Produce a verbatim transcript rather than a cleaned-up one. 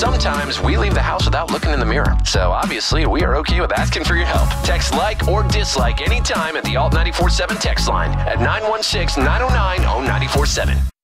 sometimes we leave the house without looking in the mirror. So obviously, we are okay with asking for your help. Text like or dislike anytime at the Alt nine four seven text line at nine one six, nine oh nine, oh nine four seven.